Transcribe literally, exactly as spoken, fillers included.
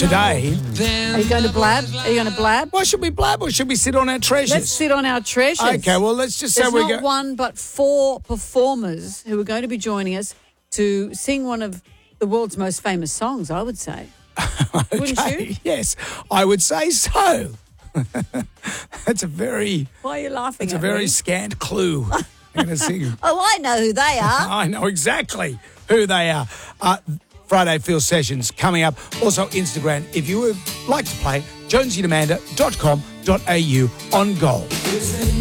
today. Are you going to blab? Are you going to blab? Why should we blab or should we sit on our treasures? Let's sit on our treasures. Okay, well, let's just say There's we not go. one but four performers who are going to be joining us to sing one of the world's most famous songs, I would say. Wouldn't Okay, you? yes, I would say so. That's a very, Why are you laughing that's a at very me? scant clue. I'm going to sing. Oh, I know who they are. I know exactly who they are. Uh, Friday Feel Sessions coming up. Also Instagram. If you would like to play, jonesy and amanda dot com dot a u on goal.